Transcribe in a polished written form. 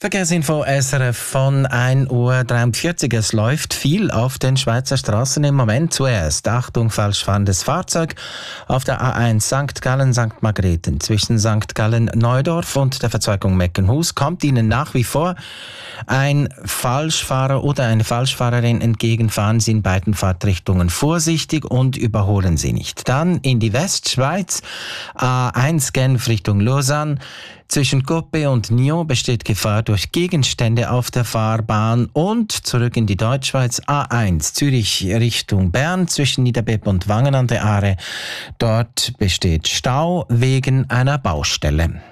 Verkehrsinfo SRF von 1:43 Uhr. Es läuft viel auf den Schweizer Straßen im Moment. Zuerst, Achtung, falsch fahrendes Fahrzeug auf der A1 St. Gallen-St. Margrethen. Zwischen St. Gallen-Neudorf und der Verzweigung Meckenhus kommt Ihnen nach wie vor ein Falschfahrer oder eine Falschfahrerin entgegen. Fahren Sie in beiden Fahrtrichtungen vorsichtig und überholen Sie nicht. Dann in die Westschweiz, A1 Genf Richtung Lausanne. Zwischen Coppe und Nyon besteht Gefahr durch Gegenstände auf der Fahrbahn und zurück in die Deutschschweiz A1 Zürich Richtung Bern zwischen Niederbepp und Wangen an der Aare. Dort besteht Stau wegen einer Baustelle.